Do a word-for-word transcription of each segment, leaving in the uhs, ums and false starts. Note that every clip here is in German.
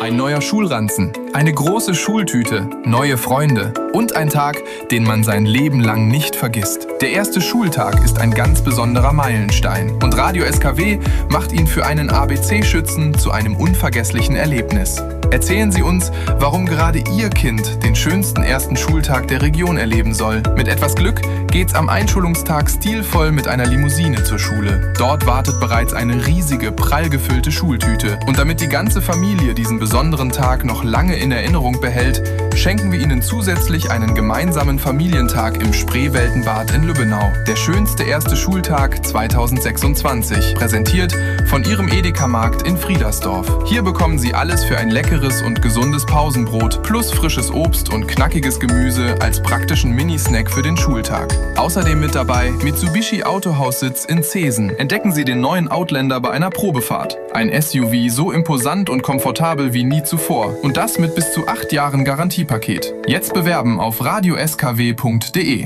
Ein neuer Schulranzen, eine große Schultüte, neue Freunde und ein Tag, den man sein Leben lang nicht vergisst. Der erste Schultag ist ein ganz besonderer Meilenstein und Radio S K W macht ihn für einen A B C-Schützen zu einem unvergesslichen Erlebnis. Erzählen Sie uns, warum gerade Ihr Kind den schönsten ersten Schultag der Region erleben soll. Mit etwas Glück geht's am Einschulungstag stilvoll mit einer Limousine zur Schule. Dort wartet bereits eine riesige, prall gefüllte Schultüte. Und damit die ganze Familie diesen besonderen Tag noch lange in Erinnerung behält, schenken wir Ihnen zusätzlich einen gemeinsamen Familientag im Spreeweltenbad in Lübbenau. Der schönste erste Schultag zweitausendsechsundzwanzig. Präsentiert von Ihrem Edeka-Markt in Friedersdorf. Hier bekommen Sie alles für ein leckeres und gesundes Pausenbrot plus frisches Obst und knackiges Gemüse als praktischen Mini-Snack für den Schultag. Außerdem mit dabei Mitsubishi Autohaussitz in Zeesen. Entdecken Sie den neuen Outlander bei einer Probefahrt. Ein S U V so imposant und komfortabel wie nie zuvor. Und das mit bis zu acht Jahren Garantiepaket. Jetzt bewerben auf radio s k w punkt d e.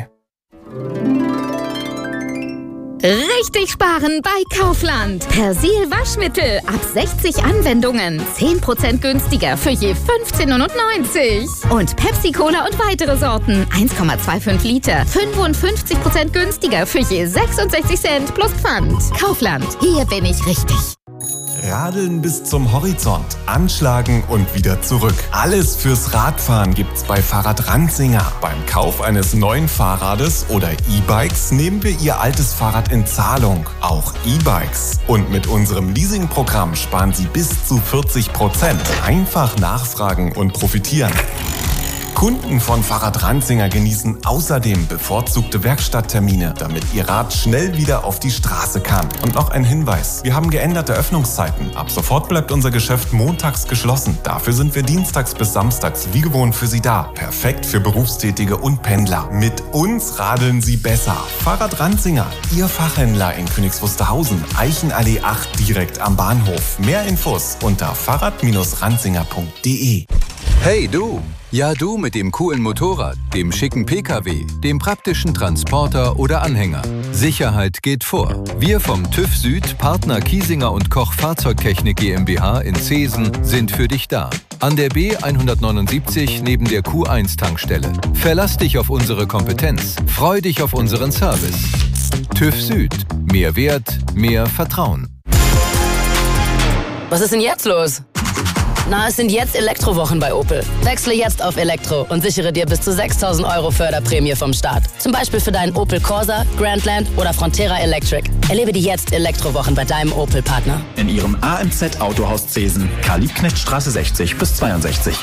Richtig sparen bei Kaufland. Persil Waschmittel ab sechzig Anwendungen. zehn Prozent günstiger für je fünfzehn neunundneunzig. Und Pepsi Cola und weitere Sorten. eins Komma fünfundzwanzig Liter. fünfundfünfzig Prozent günstiger für je sechsundsechzig Cent plus Pfand. Kaufland. Hier bin ich richtig. Radeln bis zum Horizont, anschlagen und wieder zurück. Alles fürs Radfahren gibt's bei Fahrrad Ranzinger. Beim Kauf eines neuen Fahrrades oder E-Bikes nehmen wir Ihr altes Fahrrad in Zahlung. Auch E-Bikes. Und mit unserem Leasingprogramm sparen Sie bis zu vierzig Prozent. Einfach nachfragen und profitieren. Kunden von Fahrrad Ranzinger genießen außerdem bevorzugte Werkstatttermine, damit ihr Rad schnell wieder auf die Straße kann. Und noch ein Hinweis: Wir haben geänderte Öffnungszeiten. Ab sofort bleibt unser Geschäft montags geschlossen. Dafür sind wir dienstags bis samstags wie gewohnt für Sie da. Perfekt für Berufstätige und Pendler. Mit uns radeln Sie besser. Fahrrad Ranzinger, Ihr Fachhändler in Königs Wusterhausen, Eichenallee acht direkt am Bahnhof. Mehr Infos unter fahrrad ranzinger punkt d e. Hey du! Ja, du mit dem coolen Motorrad, dem schicken P K W, dem praktischen Transporter oder Anhänger. Sicherheit geht vor. Wir vom TÜV Süd, Partner Kiesinger und Koch Fahrzeugtechnik GmbH in Zeesen, sind für dich da. An der B hundertneunundsiebzig neben der Q eins Tankstelle. Verlass dich auf unsere Kompetenz. Freu dich auf unseren Service. TÜV Süd. Mehr Wert, mehr Vertrauen. Was ist denn jetzt los? Na, es sind jetzt Elektrowochen bei Opel. Wechsle jetzt auf Elektro und sichere dir bis zu sechstausend Euro Förderprämie vom Staat. Zum Beispiel für deinen Opel Corsa, Grandland oder Frontera Electric. Erlebe die jetzt Elektrowochen bei deinem Opel-Partner. In Ihrem A M Z Autohaus Zeesen, Karl-Liebknecht-Straße sechzig bis zweiundsechzig.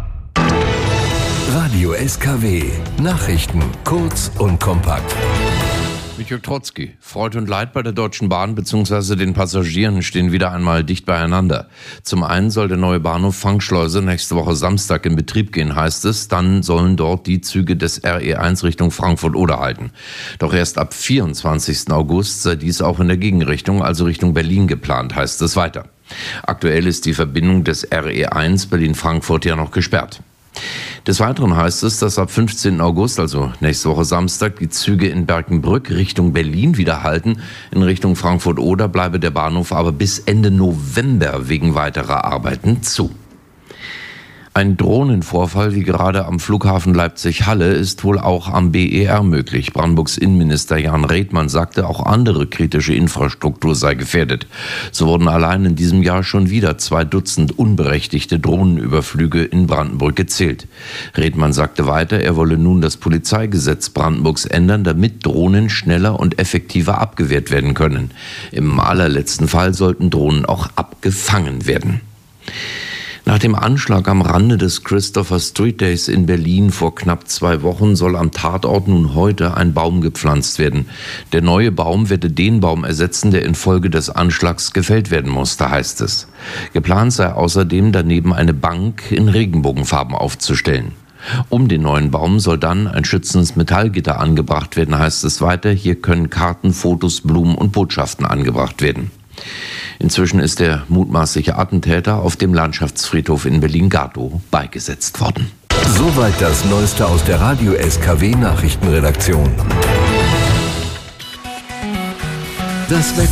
Radio S K W. Nachrichten kurz und kompakt. Mit Jörg Trotzki. Freude und Leid bei der Deutschen Bahn bzw. den Passagieren stehen wieder einmal dicht beieinander. Zum einen soll der neue Bahnhof Fangschleuse nächste Woche Samstag in Betrieb gehen, heißt es. Dann sollen dort die Züge des R E eins Richtung Frankfurt-Oder halten. Doch erst ab vierundzwanzigsten August sei dies auch in der Gegenrichtung, also Richtung Berlin geplant, heißt es weiter. Aktuell ist die Verbindung des R E eins Berlin-Frankfurt ja noch gesperrt. Des Weiteren heißt es, dass ab fünfzehnten August, also nächste Woche Samstag, die Züge in Berkenbrück Richtung Berlin wieder halten. In Richtung Frankfurt-Oder bleibe der Bahnhof aber bis Ende November wegen weiterer Arbeiten zu. Ein Drohnenvorfall wie gerade am Flughafen Leipzig-Halle ist wohl auch am B E R möglich. Brandenburgs Innenminister Jan Redmann sagte, auch andere kritische Infrastruktur sei gefährdet. So wurden allein in diesem Jahr schon wieder zwei Dutzend unberechtigte Drohnenüberflüge in Brandenburg gezählt. Redmann sagte weiter, er wolle nun das Polizeigesetz Brandenburgs ändern, damit Drohnen schneller und effektiver abgewehrt werden können. Im allerletzten Fall sollten Drohnen auch abgefangen werden. Nach dem Anschlag am Rande des Christopher Street Days in Berlin vor knapp zwei Wochen soll am Tatort nun heute ein Baum gepflanzt werden. Der neue Baum werde den Baum ersetzen, der infolge des Anschlags gefällt werden musste, heißt es. Geplant sei außerdem, daneben eine Bank in Regenbogenfarben aufzustellen. Um den neuen Baum soll dann ein schützendes Metallgitter angebracht werden, heißt es weiter. Hier können Karten, Fotos, Blumen und Botschaften angebracht werden. Inzwischen ist der mutmaßliche Attentäter auf dem Landschaftsfriedhof in Berlin-Gatow beigesetzt worden. Soweit das Neueste aus der Radio S K W Nachrichtenredaktion. Das Wetter.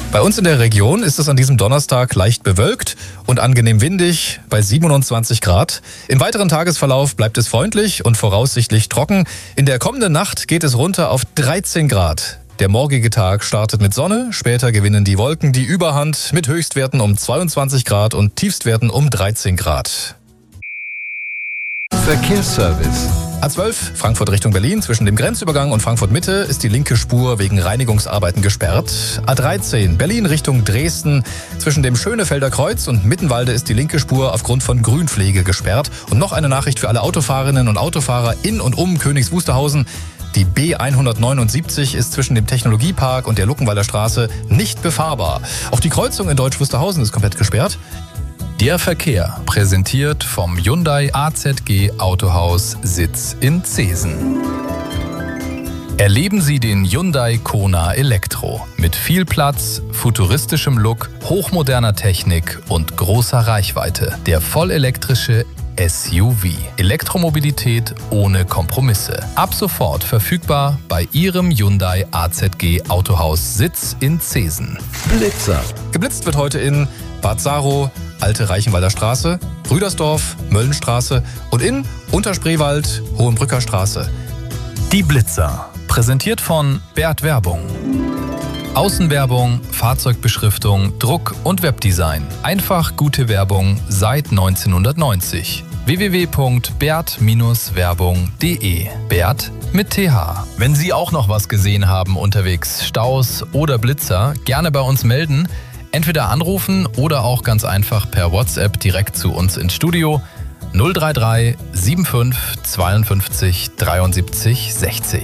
Bei uns in der Region ist es an diesem Donnerstag leicht bewölkt und angenehm windig bei siebenundzwanzig Grad. Im weiteren Tagesverlauf bleibt es freundlich und voraussichtlich trocken. In der kommenden Nacht geht es runter auf dreizehn Grad. Der morgige Tag startet mit Sonne, später gewinnen die Wolken die Überhand mit Höchstwerten um zweiundzwanzig Grad und Tiefstwerten um dreizehn Grad. Verkehrsservice. A zwölf, Frankfurt Richtung Berlin, zwischen dem Grenzübergang und Frankfurt Mitte ist die linke Spur wegen Reinigungsarbeiten gesperrt. A dreizehn, Berlin Richtung Dresden, zwischen dem Schönefelder Kreuz und Mittenwalde ist die linke Spur aufgrund von Grünpflege gesperrt. Und noch eine Nachricht für alle Autofahrerinnen und Autofahrer in und um Königs Wusterhausen. Die B hundertneunundsiebzig ist zwischen dem Technologiepark und der Luckenwalder Straße nicht befahrbar. Auch die Kreuzung in Deutsch Wusterhausen ist komplett gesperrt. Der Verkehr, präsentiert vom Hyundai A Z G Autohaus Sitz in Zeesen. Erleben Sie den Hyundai Kona Elektro mit viel Platz, futuristischem Look, hochmoderner Technik und großer Reichweite. Der vollelektrische S U V. Elektromobilität ohne Kompromisse. Ab sofort verfügbar bei Ihrem Hyundai A Z G Autohaus Sitz in Zeesen. Blitzer. Geblitzt wird heute in Bad Saro, Alte Reichenwalder Straße, Rüdersdorf, Möllenstraße und in Unterspreewald, Hohenbrücker Straße. Die Blitzer, präsentiert von Bert Werbung. Außenwerbung, Fahrzeugbeschriftung, Druck und Webdesign. Einfach gute Werbung seit neunzehnhundertneunzig. w w w punkt bert werbung punkt de. Bert mit T H. Wenn Sie auch noch was gesehen haben unterwegs, Staus oder Blitzer, gerne bei uns melden. Entweder anrufen oder auch ganz einfach per WhatsApp direkt zu uns ins Studio null drei drei fünfundsiebzig zweiundfünfzig dreiundsiebzig sechzig.